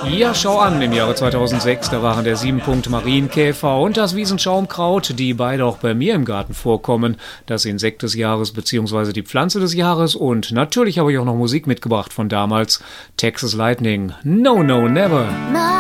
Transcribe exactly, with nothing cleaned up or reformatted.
Ja, schau an, im Jahre zweitausendsechs, da waren der Siebenpunkt Marienkäfer und das Wiesenschaumkraut, die beide auch bei mir im Garten vorkommen, das Insekt des Jahres bzw. die Pflanze des Jahres, und natürlich habe ich auch noch Musik mitgebracht von damals, Texas Lightning, No No Never.